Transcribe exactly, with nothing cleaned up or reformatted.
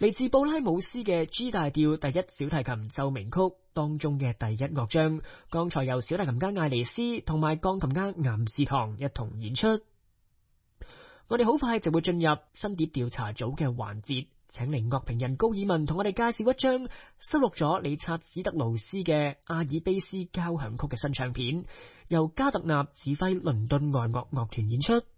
嚟自布拉姆斯嘅 G 大調第一小提琴奏鳴曲當中嘅第一樂章，剛才由小提琴家艾尼斯同埋鋼琴家岩士堂一同演出。我哋好快就會進入新碟調查組嘅環節，請嚟樂評人高爾文同我哋介紹一張收錄咗理察史特勞斯嘅阿爾卑斯交響曲嘅新唱片，由加特納指揮倫敦愛樂樂團演出。